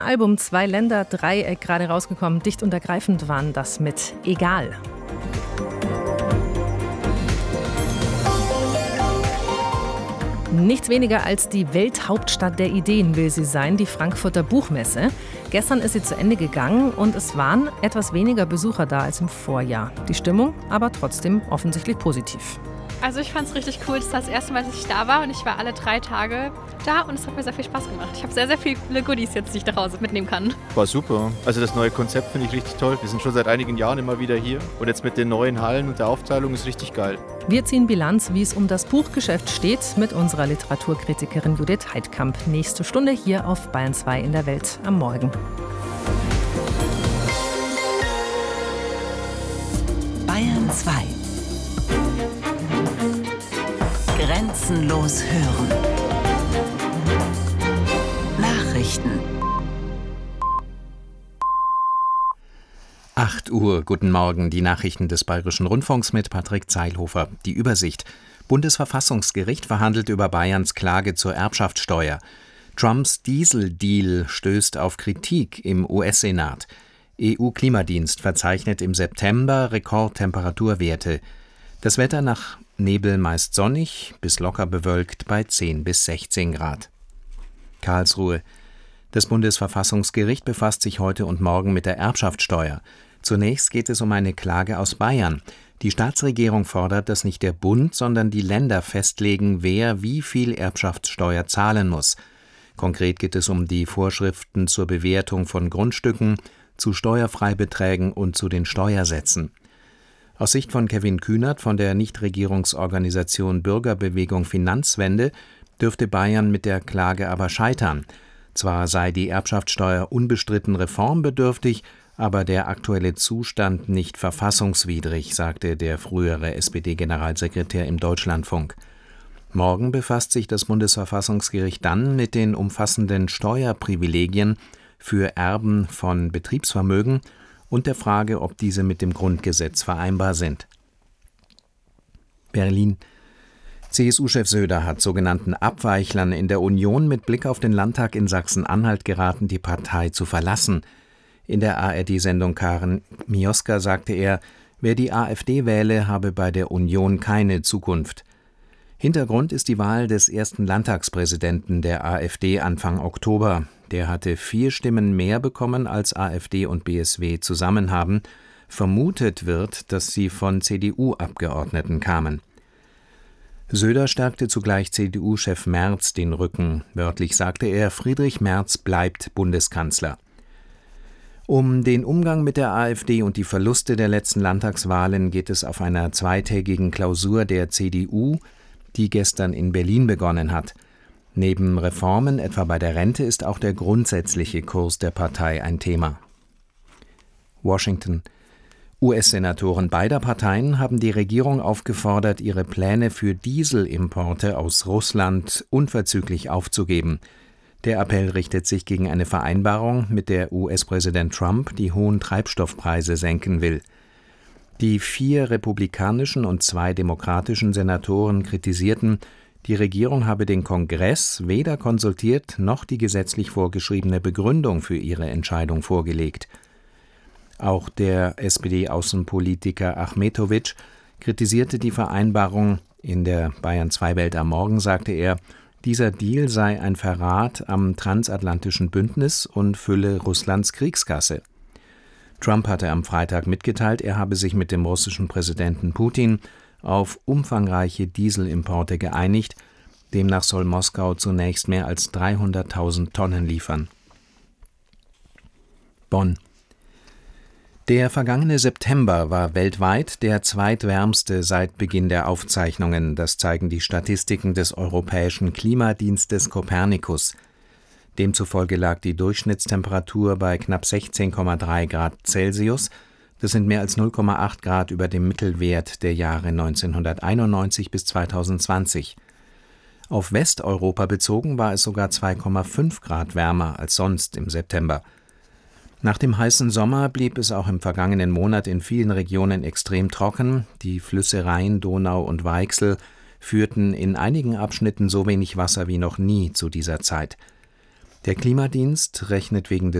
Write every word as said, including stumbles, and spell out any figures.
Album Zwei Länder, Dreieck gerade rausgekommen. Dicht und ergreifend waren das mit Egal. Nichts weniger als die Welthauptstadt der Ideen will sie sein, die Frankfurter Buchmesse. Gestern ist sie zu Ende gegangen und es waren etwas weniger Besucher da als im Vorjahr. Die Stimmung aber trotzdem offensichtlich positiv. Also ich fand es richtig cool. Das war das erste Mal, dass ich da war und ich war alle drei Tage da und es hat mir sehr viel Spaß gemacht. Ich habe sehr, sehr viele Goodies jetzt, die ich nach Hause mitnehmen kann. War super. Also das neue Konzept finde ich richtig toll. Wir sind schon seit einigen Jahren immer wieder hier und jetzt mit den neuen Hallen und der Aufteilung ist richtig geil. Wir ziehen Bilanz, wie es um das Buchgeschäft steht, mit unserer Literaturkritikerin Judith Heidkamp. Nächste Stunde hier auf Bayern zwei in der Welt am Morgen. Bayern zwei. Grenzenlos hören. Nachrichten. acht Uhr, guten Morgen, die Nachrichten des Bayerischen Rundfunks mit Patrick Zeilhofer. Die Übersicht. Bundesverfassungsgericht verhandelt über Bayerns Klage zur Erbschaftssteuer. Trumps Diesel-Deal stößt auf Kritik im U S-Senat. E U-Klimadienst verzeichnet im September Rekordtemperaturwerte. Das Wetter nach Nebel meist sonnig, bis locker bewölkt bei zehn bis sechzehn Grad. Karlsruhe. Das Bundesverfassungsgericht befasst sich heute und morgen mit der Erbschaftssteuer. Zunächst geht es um eine Klage aus Bayern. Die Staatsregierung fordert, dass nicht der Bund, sondern die Länder festlegen, wer wie viel Erbschaftssteuer zahlen muss. Konkret geht es um die Vorschriften zur Bewertung von Grundstücken, zu Steuerfreibeträgen und zu den Steuersätzen. Aus Sicht von Kevin Kühnert von der Nichtregierungsorganisation Bürgerbewegung Finanzwende dürfte Bayern mit der Klage aber scheitern. Zwar sei die Erbschaftssteuer unbestritten reformbedürftig, aber der aktuelle Zustand nicht verfassungswidrig, sagte der frühere S P D-Generalsekretär im Deutschlandfunk. Morgen befasst sich das Bundesverfassungsgericht dann mit den umfassenden Steuerprivilegien für Erben von Betriebsvermögen und der Frage, ob diese mit dem Grundgesetz vereinbar sind. Berlin. C S U-Chef Söder hat sogenannten Abweichlern in der Union mit Blick auf den Landtag in Sachsen-Anhalt geraten, die Partei zu verlassen. In der A R D-Sendung Karen Mioska sagte er, wer die AfD wähle, habe bei der Union keine Zukunft. Hintergrund ist die Wahl des ersten Landtagspräsidenten der AfD Anfang Oktober. Der hatte vier Stimmen mehr bekommen, als AfD und B S W zusammen haben. Vermutet wird, dass sie von C D U-Abgeordneten kamen. Söder stärkte zugleich C D U-Chef Merz den Rücken. Wörtlich sagte er, Friedrich Merz bleibt Bundeskanzler. Um den Umgang mit der AfD und die Verluste der letzten Landtagswahlen geht es auf einer zweitägigen Klausur der C D U, die gestern in Berlin begonnen hat. Neben Reformen, etwa bei der Rente, ist auch der grundsätzliche Kurs der Partei ein Thema. Washington. U S-Senatoren beider Parteien haben die Regierung aufgefordert, ihre Pläne für Dieselimporte aus Russland unverzüglich aufzugeben. Der Appell richtet sich gegen eine Vereinbarung, mit der U S-Präsident Trump die hohen Treibstoffpreise senken will. Die vier republikanischen und zwei demokratischen Senatoren kritisierten, die Regierung habe den Kongress weder konsultiert noch die gesetzlich vorgeschriebene Begründung für ihre Entscheidung vorgelegt. Auch der S P D-Außenpolitiker Achmetowitsch kritisierte die Vereinbarung. In der Bayern zwei Welt am Morgen sagte er, dieser Deal sei ein Verrat am transatlantischen Bündnis und fülle Russlands Kriegskasse. Trump hatte am Freitag mitgeteilt, er habe sich mit dem russischen Präsidenten Putin auf umfangreiche Dieselimporte geeinigt. Demnach soll Moskau zunächst mehr als dreihunderttausend Tonnen liefern. Bonn. Der vergangene September war weltweit der zweitwärmste seit Beginn der Aufzeichnungen. Das zeigen die Statistiken des Europäischen Klimadienstes Copernicus. Demzufolge lag die Durchschnittstemperatur bei knapp sechzehn Komma drei Grad Celsius. Das sind mehr als null Komma acht Grad über dem Mittelwert der Jahre neunzehnhunderteinundneunzig bis zweitausendzwanzig. Auf Westeuropa bezogen war es sogar zwei Komma fünf Grad wärmer als sonst im September. Nach dem heißen Sommer blieb es auch im vergangenen Monat in vielen Regionen extrem trocken. Die Flüsse Rhein, Donau und Weichsel führten in einigen Abschnitten so wenig Wasser wie noch nie zu dieser Zeit. Der Klimadienst rechnet wegen